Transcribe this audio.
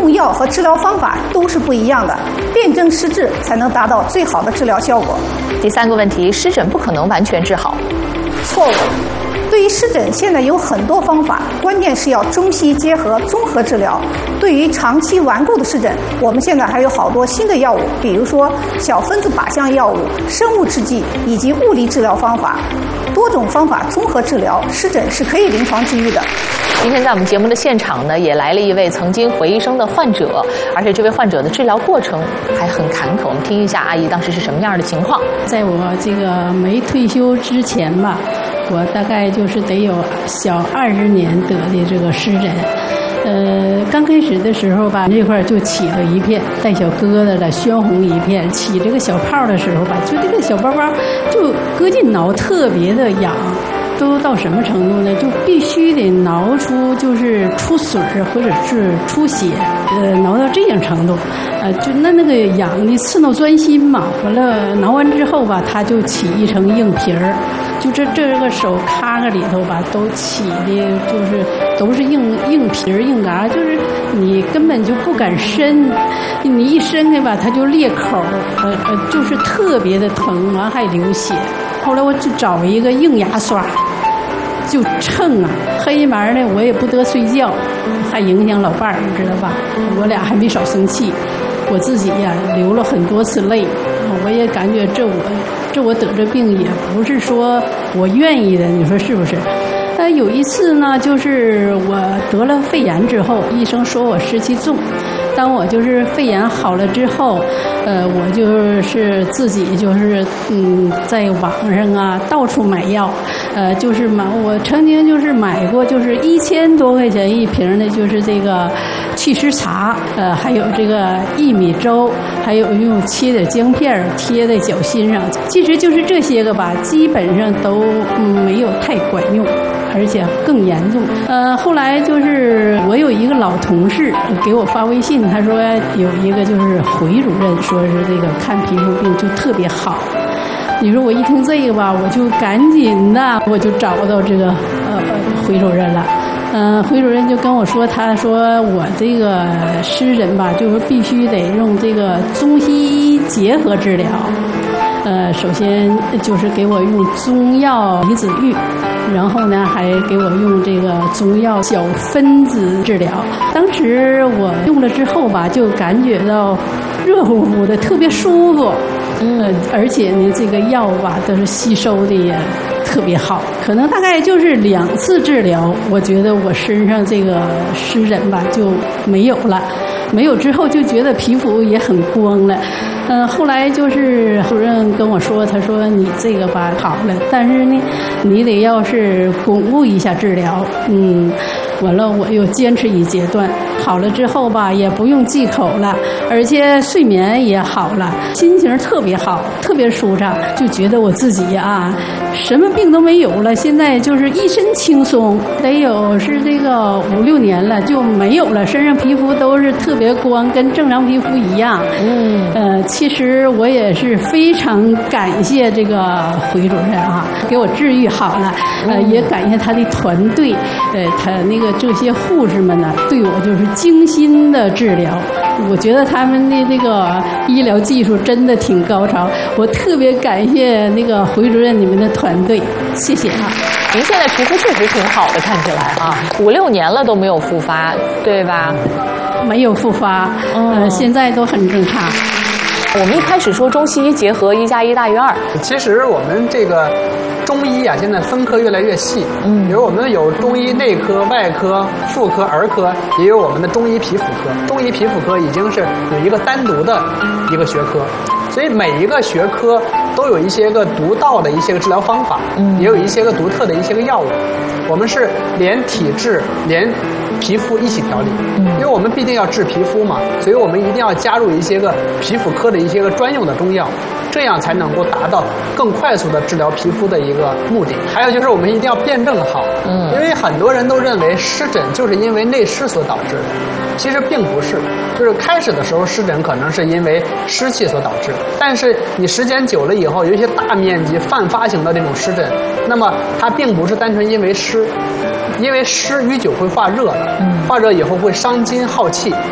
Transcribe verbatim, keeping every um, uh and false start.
用药和治疗方法都是不一样的，辨证施治才能达到最好的治疗效果。 第三个问题，湿疹不可能完全治好。 错误。对于湿疹，现在有很多方法，关键是要中西医结合综合治疗。对于长期顽固的湿疹，我们现在还有好多新的药物，比如说小分子靶向药物、生物制剂以及物理治疗方法，多种方法综合治疗，湿疹是可以临床治愈的。 今天在我们节目的现场呢，也来了一位曾经回医生的患者，而且这位患者的治疗过程还很坎坷。我们听一下阿姨当时是什么样的情况。 在我这个没退休之前吧，我大概就是得有小二十年得的这个湿疹。呃，刚开始的时候吧，这块就起了一片带小疙瘩的鲜红一片，起这个小泡的时候吧，就这个小包包就搁进挠特别的痒。都到什么程度呢？就必须得挠出就是出水或者是出血，呃，挠到这样程度，呃，就那那个痒的刺挠钻心嘛。完了挠完之后吧，它就起一层硬皮儿，就这这个手咔个里头吧，都起的就是都是硬硬皮儿硬嘎，就是你根本就不敢伸，你一伸开吧，它就裂口，呃呃，就是特别的疼，完还流血。后来我就找一个硬牙刷。就蹭啊，黑门呢，我也不得睡觉，还影响老伴儿，你知道吧？我俩还没少生气，我自己呀流了很多次泪，我也感觉这我这我得这病也不是说我愿意的，你说是不是？但有一次呢，就是我得了肺炎之后，医生说我湿气重。当我就是肺炎好了之后，呃，我就是自己就是嗯，在网上啊到处买药，呃，就是买我曾经就是买过就是一千多块钱一瓶的，就是这个祛湿茶，呃，还有这个薏米粥，还有用切点姜片贴在脚心上。其实就是这些个吧，基本上都嗯没有太管用。而且更严重。呃，后来就是我有一个老同事给我发微信，他说有一个就是回主任，说是这个看皮肤病就特别好。你说我一听这个吧，我就赶紧的我就找到这个呃回主任了。嗯，回主任就跟我说，他说我这个湿疹吧，就是必须得用这个中西医结合治疗。呃，首先就是给我用中药离子浴，然后呢还给我用这个中药小分子治疗。当时我用了之后吧，就感觉到热乎乎的，特别舒服。嗯，而且呢，这个药吧都是吸收的也特别好。可能大概就是两次治疗，我觉得我身上这个湿疹吧就没有了。没有之后就觉得皮肤也很光了。嗯，后来就是主任跟我说，他说你这个吧好了，但是呢，你得要是巩固一下治疗。嗯，完了我又坚持一阶段，好了之后吧，也不用忌口了，而且睡眠也好了，心情特别好，特别舒畅，就觉得我自己啊，什么病都没有了，现在就是一身轻松。得有是这个五六年了就没有了，身上皮肤都是特别光，跟正常皮肤一样。嗯，呃，其实我也是非常感谢这个回主任啊，给我治愈好了。呃，也感谢他的团队，呃，他那个这些护士们呢，对我就是精心的治疗。我觉得他们的那个医疗技术真的挺高超，我特别感谢那个回主任你们的团队，谢谢啊。 您现在皮肤确实挺好的，看起来啊，五六年了都没有复发，对吧？ 没有复发，嗯、呃，现在都很正常。 我们一开始说中西医结合，一加一大于二。 其实我们这个中医啊，现在分科越来越细。嗯，比如我们有中医内科、外科、妇科、儿科，也有我们的中医皮肤科。中医皮肤科已经是有一个单独的一个学科，所以每一个学科都有一些个独到的一些个治疗方法，嗯，也有一些个独特的一些个药物。我们是连体质连皮肤一起调理，因为我们毕竟要治皮肤嘛，所以我们一定要加入一些个皮肤科的一些个专用的中药，这样才能够达到更快速的治疗皮肤的一个目的。还有就是我们一定要辩证好，嗯，因为很多人都认为湿疹就是因为内湿所导致的，其实并不是。就是开始的时候湿疹可能是因为湿气所导致，但是你时间久了以后，有一些大面积泛发型的这种湿疹，那么它并不是单纯因为湿，因为湿淤久会化热，化热以后会伤筋耗气。